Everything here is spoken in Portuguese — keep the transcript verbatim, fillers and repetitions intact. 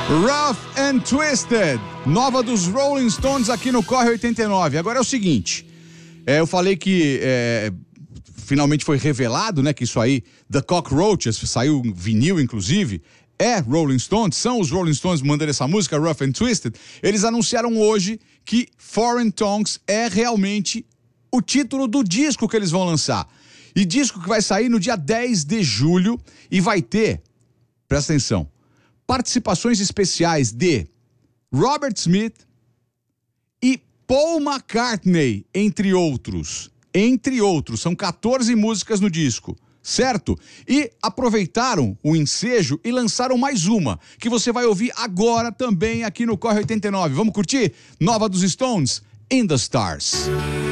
Rough and Twisted, nova dos Rolling Stones aqui no Corre oitenta e nove. Agora é o seguinte, é, eu falei que é, finalmente foi revelado, né, que isso aí, The Cockroaches, saiu vinil inclusive, é Rolling Stones, são os Rolling Stones mandando essa música, Rough and Twisted. Eles anunciaram hoje que Foreign Tongues é realmente o título do disco que eles vão lançar. E disco que vai sair no dia dez de julho e vai ter, presta atenção, participações especiais de Robert Smith e Paul McCartney, entre outros. Entre outros, são quatorze músicas no disco, certo? E aproveitaram o ensejo e lançaram mais uma, que você vai ouvir agora também aqui no Corre oitenta e nove. Vamos curtir? Nova dos Stones, In the Stars.